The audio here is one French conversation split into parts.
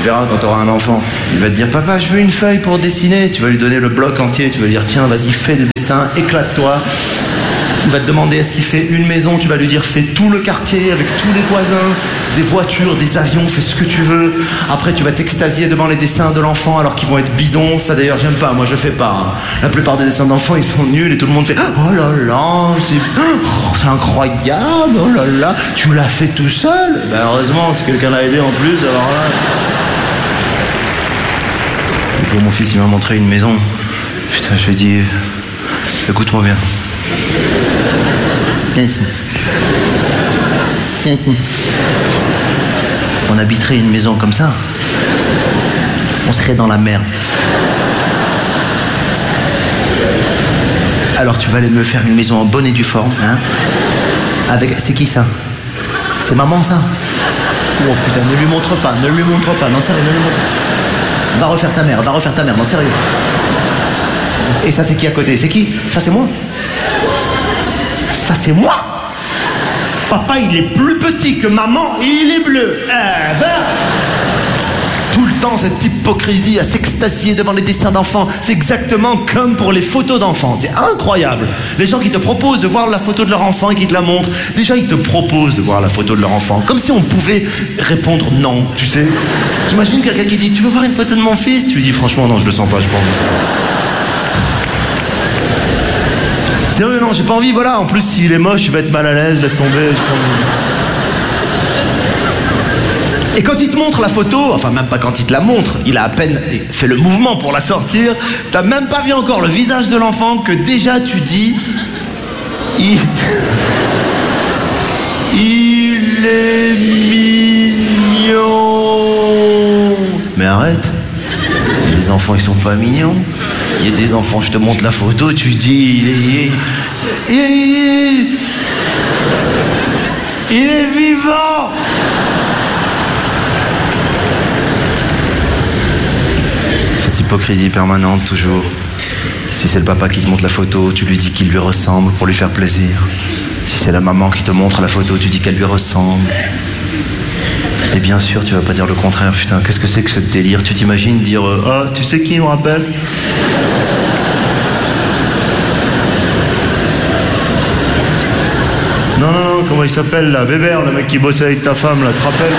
verras quand tu auras un enfant. Il va te dire, papa, je veux une feuille pour dessiner. Tu vas lui donner le bloc entier. Tu vas lui dire, tiens, vas-y, fais des dessins, éclate-toi. Il va te demander est-ce qu'il fait une maison. Tu vas lui dire, fais tout le quartier avec tous les voisins, des voitures, des avions, fais ce que tu veux. Après, tu vas t'extasier devant les dessins de l'enfant alors qu'ils vont être bidons. Ça, d'ailleurs, j'aime pas. Moi, je fais pas. La plupart des dessins d'enfants, ils sont nuls et tout le monde fait, oh là là, c'est incroyable, oh là là. Tu l'as fait tout seul. Ben, heureusement, si quelqu'un l'a aidé en plus, alors là... Pour mon fils, il m'a montré une maison. Putain, je lui ai dit, écoute-moi bien. Viens ici. Viens ici. On habiterait une maison comme ça. On serait dans la merde. Alors tu vas aller me faire une maison en bonne et due forme, hein? Avec... C'est qui ça? C'est maman ça? Oh putain, ne lui montre pas, non sérieux, ne lui montre pas. Va refaire ta mère, non sérieux. Et ça c'est qui à côté? C'est qui? Ça c'est moi. Ça c'est moi. Papa il est plus petit que maman et il est bleu. Eh ben... Tout le temps cette hypocrisie à s'extasier devant les dessins d'enfants. C'est exactement comme pour les photos d'enfants. C'est incroyable. Les gens qui te proposent de voir la photo de leur enfant et qui te la montrent. Déjà ils te proposent de voir la photo de leur enfant. Comme si on pouvait répondre non, tu sais. Tu imagines quelqu'un qui dit tu veux voir une photo de mon fils? Tu lui dis franchement non je le sens pas, je pense. Sérieux non j'ai pas envie, voilà. En plus s'il est moche il va être mal à l'aise, laisse tomber, j'ai pas envie. Et quand il te montre la photo, enfin même pas quand il te la montre, il a à peine fait le mouvement pour la sortir, t'as même pas vu encore le visage de l'enfant que déjà tu dis... Il est mignon. Mais arrête, les enfants ils sont pas mignons. Il y a des enfants, je te montre la photo, tu dis il est vivant. Cette hypocrisie permanente toujours. Si c'est le papa qui te montre la photo, tu lui dis qu'il lui ressemble pour lui faire plaisir. Si c'est la maman qui te montre la photo, tu dis qu'elle lui ressemble. Et bien sûr, tu vas pas dire le contraire. Putain, qu'est-ce que c'est que ce délire? Tu t'imagines dire ah, tu sais qui il me rappelle? Non, comment il s'appelle là? Bébert, le mec qui bossait avec ta femme là, tu te rappelles?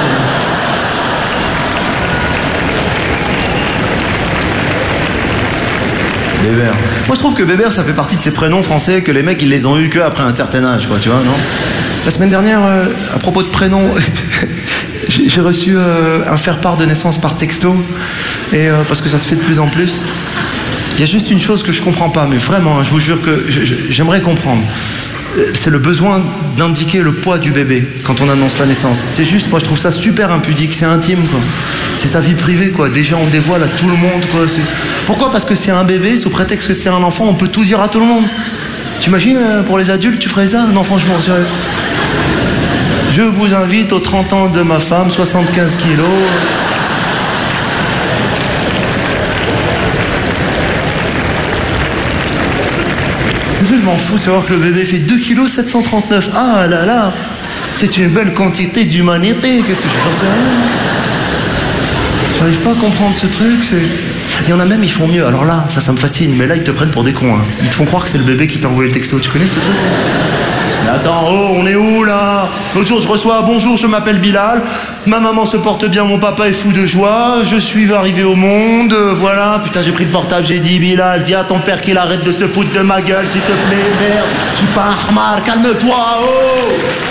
Bébert. Moi je trouve que Bébert ça fait partie de ces prénoms français que les mecs ils les ont eu qu'après un certain âge quoi, tu vois, non? La semaine dernière, à propos de prénoms, j'ai reçu un faire-part de naissance par texto, et parce que ça se fait de plus en plus. Il y a juste une chose que je comprends pas, mais vraiment, je vous jure que j'aimerais comprendre. C'est le besoin d'indiquer le poids du bébé quand on annonce la naissance. C'est juste, moi je trouve ça super impudique, c'est intime quoi. C'est sa vie privée quoi, déjà on dévoile à tout le monde quoi. Pourquoi? Parce que c'est un bébé, sous prétexte que c'est un enfant, on peut tout dire à tout le monde. T'imagines pour les adultes tu ferais ça? Non franchement, sérieux. Je vous invite aux 30 ans de ma femme, 75 kilos. Je m'en fous de savoir que le bébé fait 2 kg 739. Ah là là, c'est une belle quantité d'humanité. Qu'est-ce que j'en sais rien. J'arrive pas à comprendre ce truc. Il y en a même, ils font mieux. Alors là, ça me fascine. Mais là, ils te prennent pour des cons. Hein. Ils te font croire que c'est le bébé qui t'a envoyé le texto. Tu connais ce truc? Mais attends, oh, on est où là? L'autre jour, je reçois bonjour, je m'appelle Bilal. Ma maman se porte bien, mon papa est fou de joie. Je suis arrivé au monde. Voilà, putain, j'ai pris le portable, j'ai dit Bilal, dis à ton père qu'il arrête de se foutre de ma gueule, s'il te plaît, merde. Je suis pas un Ahmar, calme-toi, oh!